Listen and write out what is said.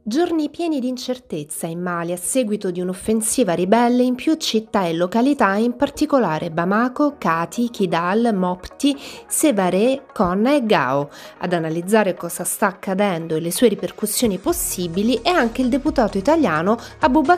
Giorni pieni di incertezza in Mali a seguito di un'offensiva ribelle in più città e località, in particolare Bamako, Kati, Kidal, Mopti, Sévaré, Konna e Gao. Ad analizzare cosa sta accadendo e le sue ripercussioni possibili è anche il deputato italiano Abubakar